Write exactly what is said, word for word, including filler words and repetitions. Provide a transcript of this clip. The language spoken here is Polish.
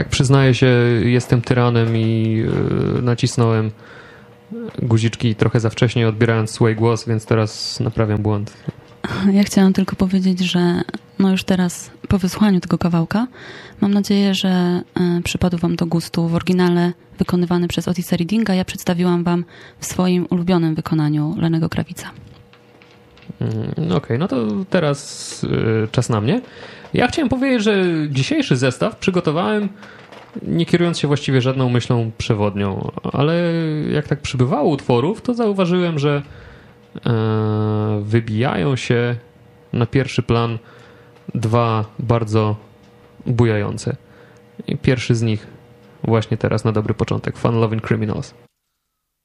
Tak, przyznaję się, jestem tyranem i yy, nacisnąłem guziczki trochę za wcześnie, odbierając swój głos, więc teraz naprawiam błąd. Ja chciałam tylko powiedzieć, że no już teraz po wysłuchaniu tego kawałka mam nadzieję, że y, przypadł wam do gustu w oryginale wykonywany przez Otisa Readinga. Ja przedstawiłam wam w swoim ulubionym wykonaniu Lennego Krawica. Mm, Okej, okay, no to teraz y, czas na mnie. Ja chciałem powiedzieć, że dzisiejszy zestaw przygotowałem nie kierując się właściwie żadną myślą przewodnią, ale jak tak przybywało utworów, to zauważyłem, że e, wybijają się na pierwszy plan dwa bardzo bujające. I pierwszy z nich właśnie teraz na dobry początek. Fun Loving Criminals.